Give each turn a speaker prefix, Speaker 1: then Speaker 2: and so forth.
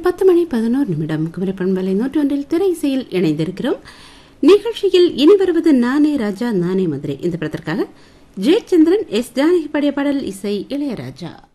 Speaker 1: 10:11 குமரி பண்பலை 101 திரை இசையில் இணைந்திருக்கிறோம். நிகழ்ச்சியில் இனி வருவது நானே ராஜா நானே மதுரை. இந்த படத்திற்காக ஜெயச்சந்திரன் எஸ் ஜானகி பாடிய பாடல், இசை இளையராஜா.